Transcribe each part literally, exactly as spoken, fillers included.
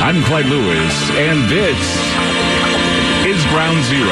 I'm Clyde Lewis, and this is Ground Zero.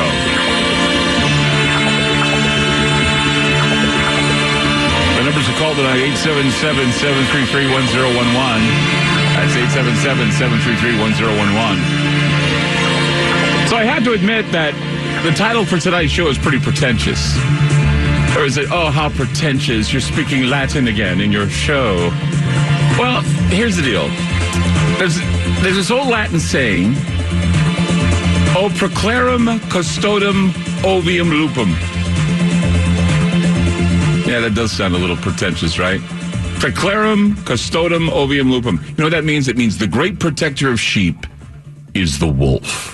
The numbers to call tonight, eight seven seven, seven three three, one zero one one. That's eight seven seven, seven three three, one zero one one. So I have to admit that the title for tonight's show is pretty pretentious. Or is it, oh, how pretentious, you're speaking Latin again in your show. Well, here's the deal. There's, there's this old Latin saying, O proclarum custodem ovium lupum. Yeah, that does sound a little pretentious, right? Proclarum custodem ovium lupum. You know what that means? It means the great protector of sheep is the wolf.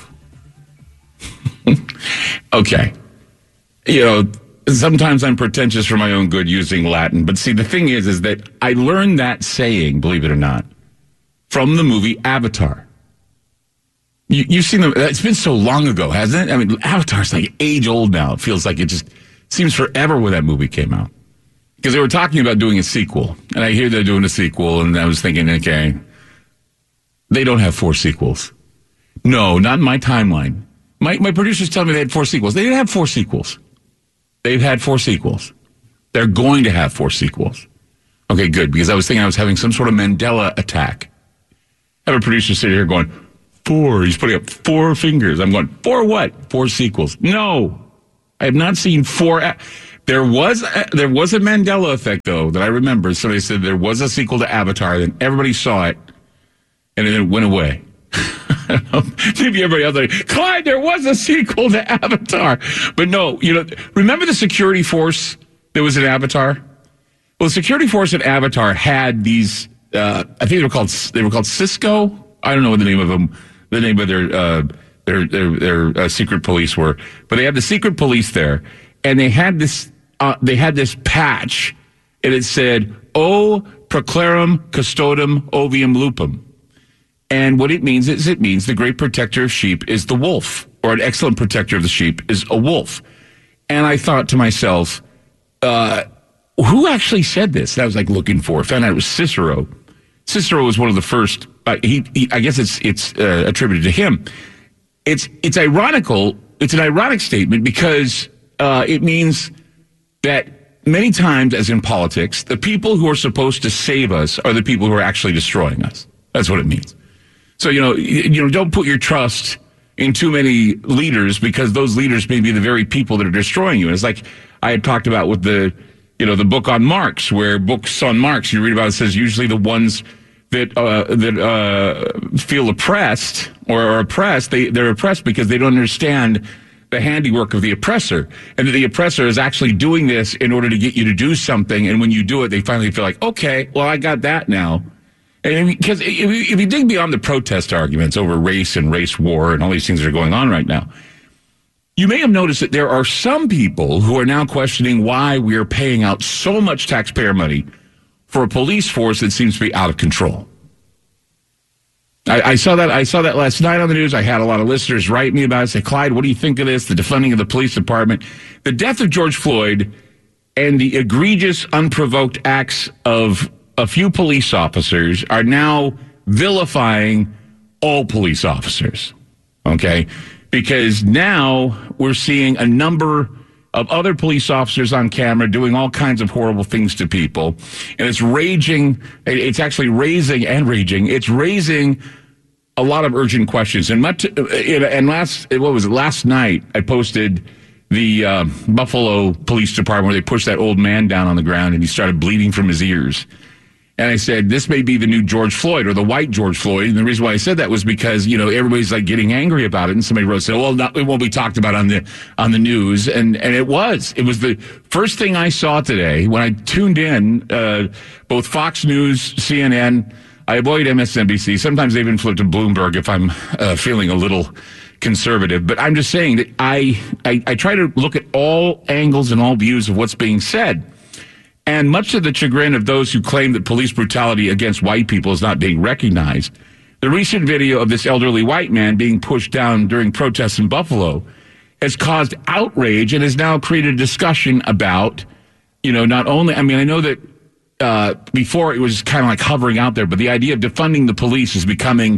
Okay. You know, sometimes I'm pretentious for my own good using Latin. But see, the thing is, is that I learned that saying, believe it or not, from the movie Avatar. You, you've seen them. It's been so long ago, hasn't it? I mean, Avatar's like age old now. It feels like it just seems forever when that movie came out. Because they were talking about doing a sequel. And I hear they're doing a sequel, and I was thinking, okay, they don't have four sequels. No, not in my timeline. My, my producers tell me they had four sequels. They didn't have four sequels. They've had four sequels. They're going to have four sequels. Okay, good, because I was thinking I was having some sort of Mandela attack. I have a producer sitting here going, four. He's putting up four fingers. I'm going, four what? Four sequels. No, I have not seen four. A- there was a, there was a Mandela effect, though, that I remember. Somebody said there was a sequel to Avatar, then everybody saw it, and then it went away. Maybe everybody else like, Clyde, there was a sequel to Avatar. But no, you know, remember the security force that was in Avatar? Well, the security force in Avatar had these, uh, I think they were called, they were called Cisco. I don't know what the name of them, the name of their, uh, their, their, their uh, secret police were. But they had the secret police there, and they had this, uh, they had this patch, and it said, O proclarum custodem ovium lupum. And what it means is it means the great protector of sheep is the wolf, or an excellent protector of the sheep is a wolf. And I thought to myself, uh, who actually said this? And I was like looking for it. Found out it was Cicero. Cicero was one of the first. Uh, he, he, I guess it's it's uh, attributed to him. It's it's ironical. It's an ironic statement because uh, it means that many times, as in politics, the people who are supposed to save us are the people who are actually destroying us. That's what it means. So, you know, you know, don't put your trust in too many leaders because those leaders may be the very people that are destroying you. And it's like I had talked about with the, you know, the book on Marx, where books on Marx, you read about it, says usually the ones that uh, that uh, feel oppressed or are oppressed, they, they're oppressed because they don't understand the handiwork of the oppressor, and that the oppressor is actually doing this in order to get you to do something. And when you do it, they finally feel like, okay, well, I got that now. And because if, if you dig beyond the protest arguments over race and race war and all these things that are going on right now, you may have noticed that there are some people who are now questioning why we are paying out so much taxpayer money for a police force that seems to be out of control. I, I saw that. I saw that last night on the news. I had a lot of listeners write me about it. Say, Clyde, what do you think of this? The defunding of the police department, the death of George Floyd, and the egregious, unprovoked acts of a few police officers are now vilifying all police officers, okay? Because now we're seeing a number of other police officers on camera doing all kinds of horrible things to people, and it's raging, it's actually raising and raging, it's raising a lot of urgent questions. And much, and last, what was it, last night I posted the uh, Buffalo Police Department where they pushed that old man down on the ground and he started bleeding from his ears. And I said, this may be the new George Floyd or the white George Floyd. And the reason why I said that was because, you know, everybody's like getting angry about it. And somebody wrote, said, well, not, it won't be talked about on the on the news. And and it was. It was the first thing I saw today when I tuned in, uh, both Fox News, C N N. I avoid M S N B C. Sometimes they even flip to Bloomberg if I'm uh, feeling a little conservative. But I'm just saying that I, I I try to look at all angles and all views of what's being said. And much to the chagrin of those who claim that police brutality against white people is not being recognized, the recent video of this elderly white man being pushed down during protests in Buffalo has caused outrage and has now created a discussion about, you know, not only, I mean, I know that uh, before it was kind of like hovering out there, but the idea of defunding the police is becoming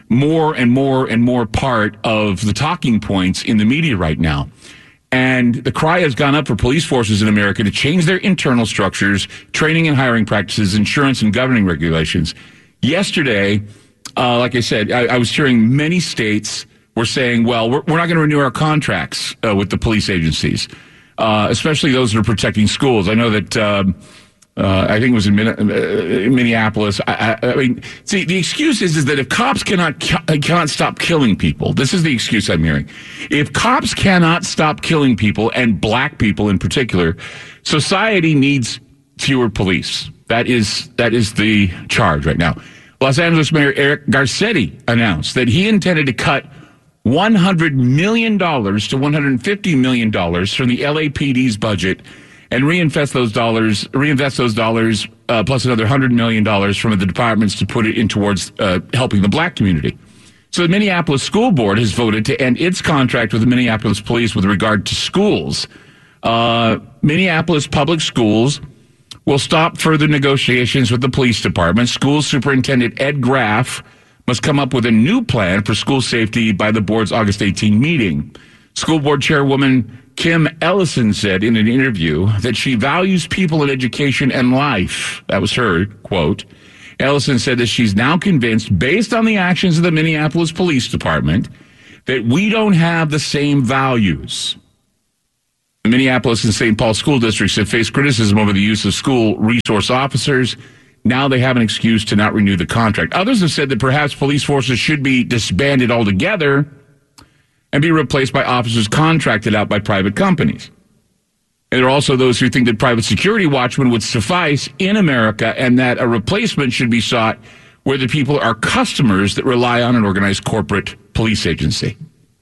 more and more and more part of the talking points in the media right now. And the cry has gone up for police forces in America to change their internal structures, training and hiring practices, insurance and governing regulations. Yesterday, uh, like I said, I, I was hearing many states were saying, well, we're, we're not going to renew our contracts uh, with the police agencies, uh, especially those that are protecting schools. I know that... Um, Uh, I think it was in, Min- uh, in Minneapolis. I, I, I mean, see, the excuse is, is that if cops cannot cannot stop killing people, this is the excuse I'm hearing. If cops cannot stop killing people, and black people in particular, society needs fewer police. That is that is the charge right now. Los Angeles Mayor Eric Garcetti announced that he intended to cut one hundred million dollars to one hundred fifty million dollars from the L A P D's budget and reinvest those dollars, reinvest those dollars, uh, plus another one hundred million dollars from the departments to put it in towards uh, helping the black community. So the Minneapolis School Board has voted to end its contract with the Minneapolis Police with regard to schools. Uh, Minneapolis Public Schools will stop further negotiations with the police department. School Superintendent Ed Graff must come up with a new plan for school safety by the board's August eighteenth meeting. School Board Chairwoman Kim Ellison said in an interview that she values people in education and life. That was her quote. Ellison said that she's now convinced, based on the actions of the Minneapolis Police Department, that we don't have the same values. The Minneapolis and Saint Paul school districts have faced criticism over the use of school resource officers. Now they have an excuse to not renew the contract. Others have said that perhaps police forces should be disbanded altogether and be replaced by officers contracted out by private companies. And there are also those who think that private security watchmen would suffice in America and that a replacement should be sought where the people are customers that rely on an organized corporate police agency.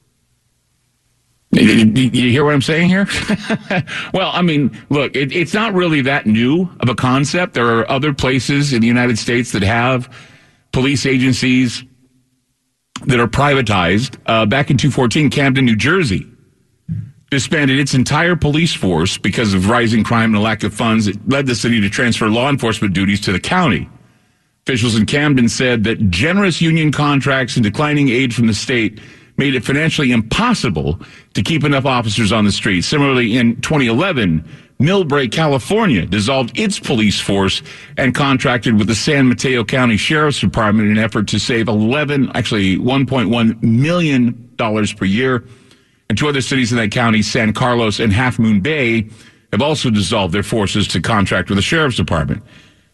You hear what I'm saying here? Well, I mean, look, it, it's not really that new of a concept. There are other places in the United States that have police agencies that are privatized. Uh, back in two fourteen, Camden, New Jersey, disbanded its entire police force because of rising crime and a lack of funds. It led the city to transfer law enforcement duties to the county. Officials in Camden said that generous union contracts and declining aid from the state made it financially impossible to keep enough officers on the street. Similarly, in twenty eleven, Millbrae, California, dissolved its police force and contracted with the San Mateo County Sheriff's Department in an effort to save eleven, actually one point one million dollars per year. And two other cities in that county, San Carlos and Half Moon Bay, have also dissolved their forces to contract with the Sheriff's Department.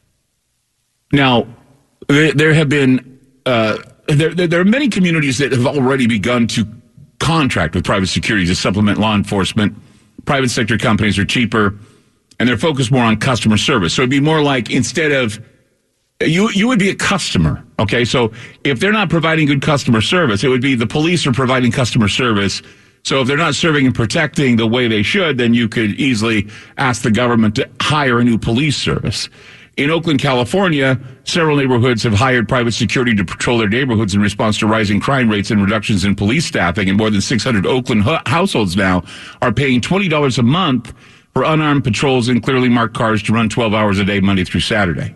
Now, there, there have been uh, there, there, there are many communities that have already begun to contract with private security to supplement law enforcement. Private sector companies are cheaper, and they're focused more on customer service. So it'd be more like, instead of, you you would be a customer, okay? So if they're not providing good customer service, it would be the police are providing customer service. So if they're not serving and protecting the way they should, then you could easily ask the government to hire a new police service. In Oakland, California, several neighborhoods have hired private security to patrol their neighborhoods in response to rising crime rates and reductions in police staffing. And more than six hundred Oakland hu- households now are paying twenty dollars a month for unarmed patrols in clearly marked cars to run twelve hours a day, Monday through Saturday.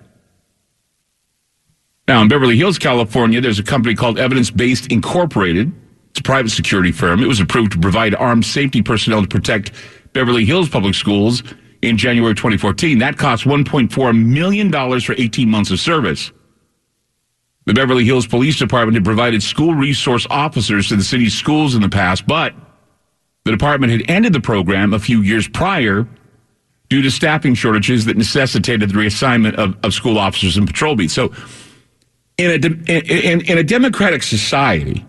Now, in Beverly Hills, California, there's a company called Evidence Based Incorporated. It's a private security firm. It was approved to provide armed safety personnel to protect Beverly Hills public schools in January twenty fourteen. That cost one point four million dollars for eighteen months of service. The Beverly Hills Police Department had provided school resource officers to the city's schools in the past, but the department had ended the program a few years prior due to staffing shortages that necessitated the reassignment of, of school officers and patrol beats. So in a, de- in, in a democratic society,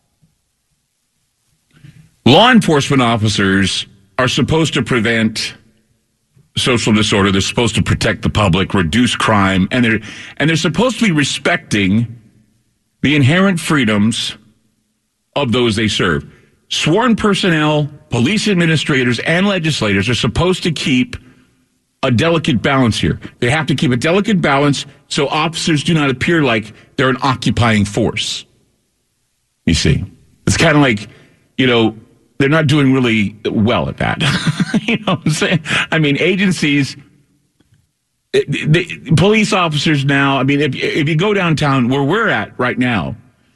law enforcement officers are supposed to prevent social disorder. They're supposed to protect the public, reduce crime, and they're and they're supposed to be respecting the inherent freedoms of those they serve. Sworn personnel, police administrators, and legislators are supposed to keep a delicate balance here. They have to keep a delicate balance so officers do not appear like they're an occupying force. You see, it's kind of like, you know, they're not doing really well at that. You know what I'm saying? I mean, agencies, the, the police officers now, I mean, if, if you go downtown where we're at right now,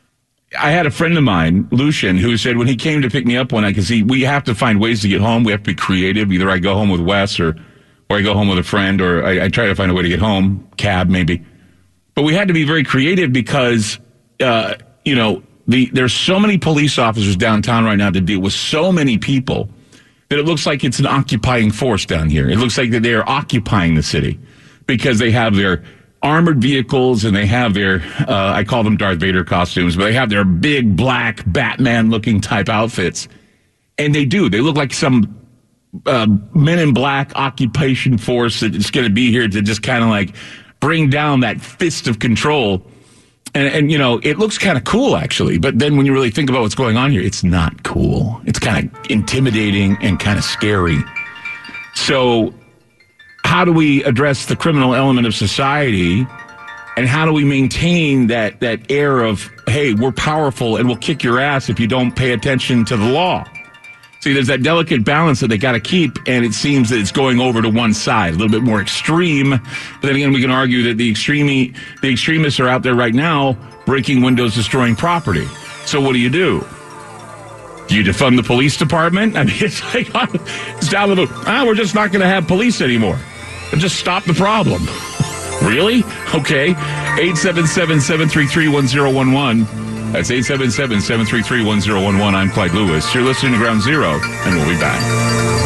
I had a friend of mine, Lucian, who said when he came to pick me up one night, because we have to find ways to get home. We have to be creative. Either I go home with Wes or, or I go home with a friend, or I, I try to find a way to get home, cab maybe. But we had to be very creative because, uh, you know, the there's so many police officers downtown right now to deal with so many people that it looks like it's an occupying force down here. It looks like that they are occupying the city because they have their armored vehicles and they have their, uh, I call them Darth Vader costumes, but they have their big black Batman-looking type outfits. And they do. They look like some uh, Men in Black occupation force that's going to be here to just kind of like bring down that fist of control. And, and you know, it looks kind of cool, actually. But then when you really think about what's going on here, it's not cool. It's kind of intimidating and kind of scary. So how do we address the criminal element of society, and how do we maintain that that air of, hey, we're powerful and we'll kick your ass if you don't pay attention to the law? See, there's that delicate balance that they got to keep, and it seems that it's going over to one side, a little bit more extreme. But then again, we can argue that the extreme, the extremists are out there right now breaking windows, destroying property. So what do you do? Do you defund the police department? I mean, it's like, it's down to the, ah, we're just not going to have police anymore. Just stop the problem. Really? Okay. eight seven seven, seven three three, one zero one one. That's eight seven seven, seven three three, one zero one one. I'm Clyde Lewis. You're listening to Ground Zero, and we'll be back.